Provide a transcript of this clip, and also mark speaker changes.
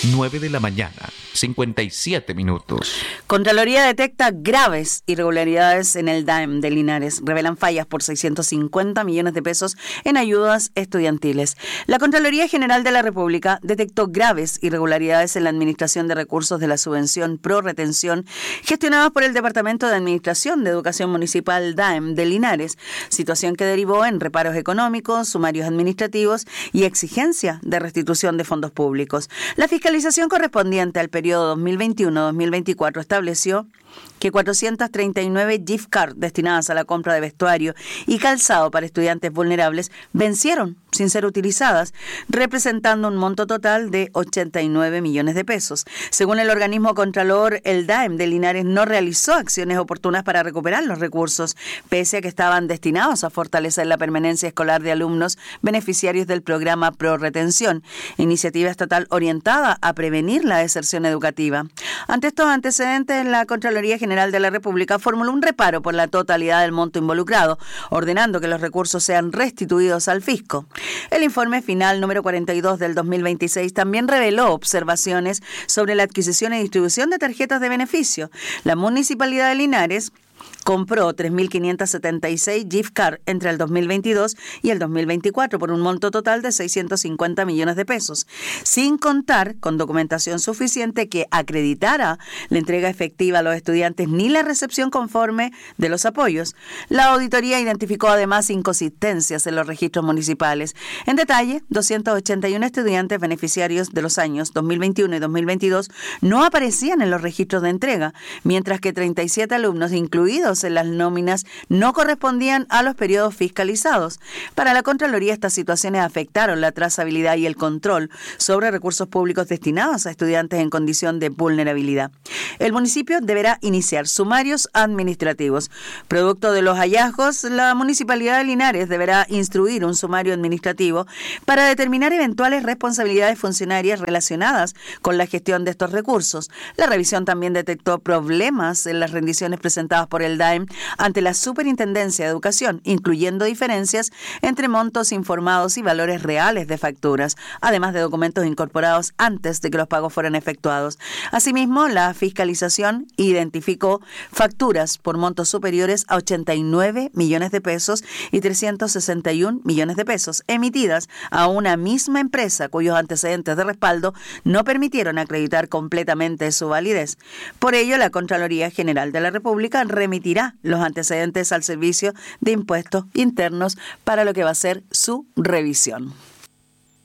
Speaker 1: 9 de la mañana, 57 minutos.
Speaker 2: Contraloría detecta graves irregularidades en el DAEM de Linares. Revelan fallas por 650 millones de pesos en ayudas estudiantiles. La Contraloría General de la República detectó graves irregularidades en la administración de recursos de la subvención pro retención gestionadas por el Departamento de Administración de Educación Municipal DAEM de Linares, situación que derivó en reparos económicos, sumarios administrativos y exigencia de restitución de fondos públicos. La fiscalización correspondiente al periodo 2021-2024 estableció que 439 gift cards destinadas a la compra de vestuario y calzado para estudiantes vulnerables vencieron sin ser utilizadas, representando un monto total de 89 millones de pesos. Según el organismo contralor, el DAEM de Linares no realizó acciones oportunas para recuperar los recursos, pese a que estaban destinados a fortalecer la permanencia escolar de alumnos beneficiarios del programa Pro Retención, iniciativa estatal orientada a prevenir la deserción educativa. Ante estos antecedentes, la Contraloría General de la República formuló un reparo por la totalidad del monto involucrado, ordenando que los recursos sean restituidos al fisco. El informe final número 42 del 2026 también reveló observaciones sobre la adquisición y distribución de tarjetas de beneficio. La Municipalidad de Linares compró 3.576 gift cards entre el 2022 y el 2024 por un monto total de 650 millones de pesos, sin contar con documentación suficiente que acreditara la entrega efectiva a los estudiantes ni la recepción conforme de los apoyos. La auditoría identificó además inconsistencias en los registros municipales. En detalle, 281 estudiantes beneficiarios de los años 2021 y 2022 no aparecían en los registros de entrega, mientras que 37 alumnos incluidos en las nóminas no correspondían a los periodos fiscalizados. Para la Contraloría, estas situaciones afectaron la trazabilidad y el control sobre recursos públicos destinados a estudiantes en condición de vulnerabilidad. El municipio deberá iniciar sumarios administrativos. Producto de los hallazgos, la Municipalidad de Linares deberá instruir un sumario administrativo para determinar eventuales responsabilidades funcionarias relacionadas con la gestión de estos recursos. La revisión también detectó problemas en las rendiciones presentadas por el DAEM ante la Superintendencia de Educación, incluyendo diferencias entre montos informados y valores reales de facturas, además de documentos incorporados antes de que los pagos fueran efectuados. Asimismo, la fiscalización identificó facturas por montos superiores a 89 millones de pesos y 361 millones de pesos emitidas a una misma empresa cuyos antecedentes de respaldo no permitieron acreditar completamente su validez. Por ello, la Contraloría General de la República remitirá los antecedentes al Servicio de Impuestos Internos para lo que va a ser su revisión.